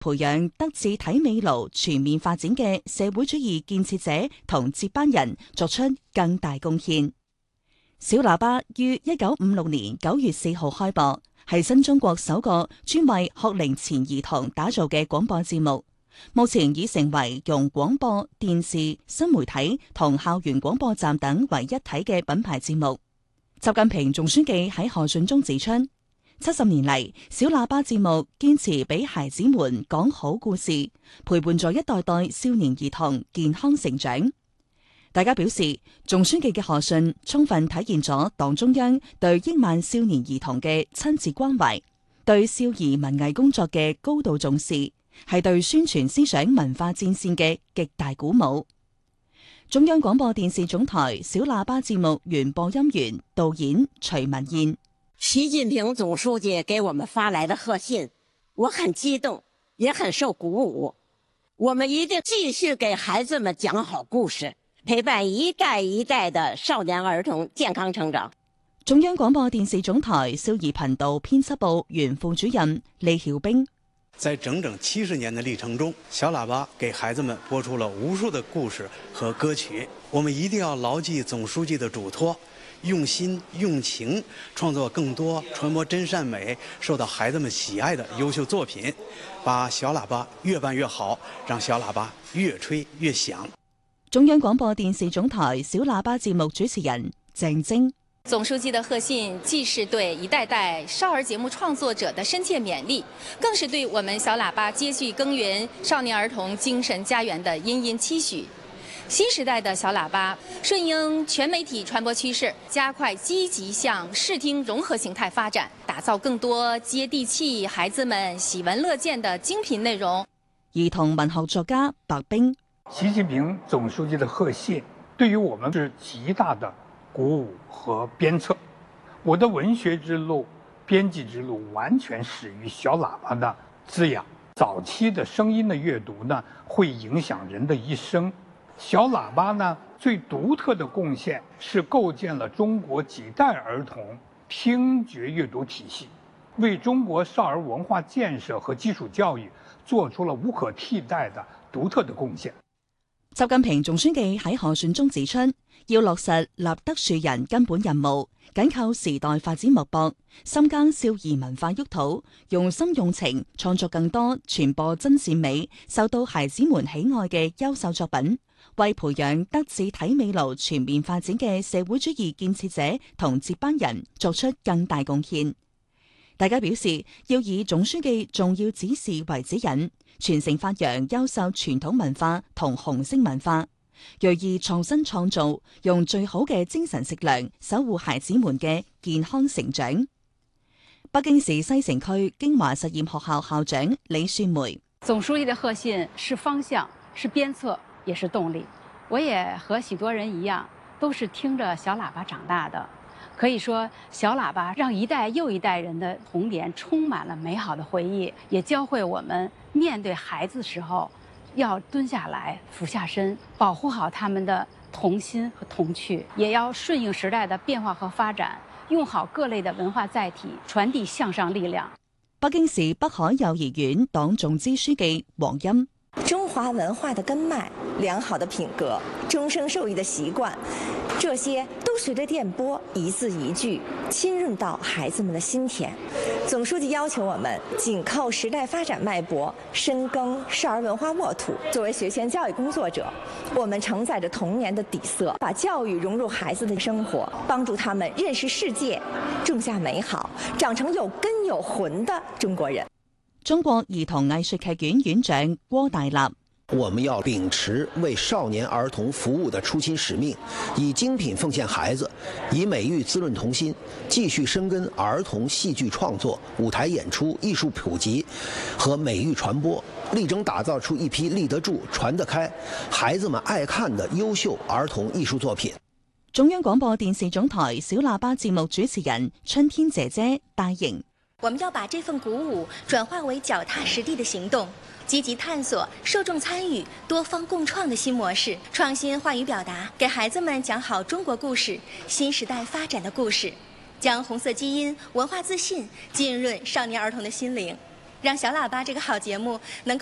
培養德智體美勞全面發展嘅社會主義建設者同接班人作出更大貢獻。小喇叭於1956年9月4號開播，係新中國首個專為學齡前兒童打造嘅廣播節目。目前已成為用廣播、電視、新媒體同校園廣播站等為一體嘅品牌節目。習近平總書記喺賀信中指出，70年嚟，小喇叭節目堅持俾孩子們講好故事，陪伴咗一代代少年兒童健康成長。大家表示，總書記嘅賀信充分體現咗黨中央對億萬少年兒童嘅親切關懷，對少兒文藝工作嘅高度重視，係對宣傳思想文化戰線嘅極大鼓舞。中央廣播電視總台小喇叭節目原播音員、導演徐文燕。 習近平總書記給我們發來的賀信，我很激動，也很受鼓舞。我們一定繼續給孩子們講好故事，陪伴一代一代的少年兒童健康成長。 中央廣播電視總台少兒頻道編輯部原副主任李曉冰。 在整整70年的歷程中，小喇叭給孩子們播出了無數的故事和歌曲。我們一定要牢記總書記的囑託，用心用情創作更多傳播真善美、受到孩子們喜愛的優秀作品，把小喇叭越辦越好，讓小喇叭越吹越響。 中央廣播電視總台小喇叭節目主持人鄭晶。 總書記的賀信既是對一代代少兒節目創作者的深切勉勵，更是對我們小喇叭接續耕耘少年兒童精神家園的殷殷期許。新時代的小喇叭順應全媒體傳播趨勢，加快積極向視聽融合形態發展，打造更多接地氣、孩子們喜聞樂見的精品內容。 兒童文學作家白冰。 習近平總書記的賀信對於我們是極大的鼓舞和鞭策。我的文學之路、編輯之路完全始於小喇叭的滋養。早期的聲音的閱讀呢，會影響人的一生。小喇叭呢，最獨特的貢獻是構建了中國幾代兒童聽覺閱讀體系，為中國少兒文化建設和基礎教育做出了無可替代的獨特的貢獻。 習近平總書記喺賀信中指出，要落實立德樹人根本任務，緊扣時代發展脈搏，深耕少兒文化沃土，用心用情創作更多傳播真善美、受到孩子們喜愛嘅優秀作品，為培養德智體美勞全面發展嘅社會主義建設者同接班人作出更大貢獻。大家表示，要以總書記重要指示為指引，傳承發揚優秀傳統文化同紅色文化，銳意創新創造，用最好嘅精神食糧守護孩子們嘅健康成長。北京市西城區京華實驗學校校長李雪梅。 總書記的賀信是方向，是鞭策，也是動力。我也和許多人一樣，都是聽着小喇叭長大的。可以說，小喇叭讓一代又一代人的童年充滿了美好的回憶，也教會我們面對孩子時候要蹲下來、俯下身，保護好他們的童心和童趣，也要順應時代的變化和發展，用好各類的文化載體，傳遞向上力量。 北京市北海幼兒園黨總支書記黃欽。 中華文化的根脈、良好的品格、終生受益的習慣，這些都隨着電波一字一句侵潤到孩子們的心田。總書記要求我們緊扣時代發展脈搏，深耕少兒文化沃土。作為學前教育工作者，我們承載着童年的底色，把教育融入孩子的生活，幫助他們認識世界，種下美好，長成有根有魂的中國人。 中國兒童藝術劇院院長郭大立。 我們要秉持為少年兒童服務的初心使命，以精品奉獻孩子，以美育滋潤童心，繼續深耕兒童戲劇創作、舞台演出、藝術普及和美育傳播，力爭打造出一批立得住、傳得開、孩子們愛看的優秀兒童藝術作品。 中央廣播電視總台小喇叭節目主持人春天姐姐戴瑩。 我們要把這份鼓舞轉化為腳踏實地的行動，積極探索受眾參與、多方共創的新模式，創新話語表達，給孩子們講好中國故事、新時代發展的故事，將紅色基因、文化自信浸潤少年兒童的心靈。 让小喇叭这个好节目能够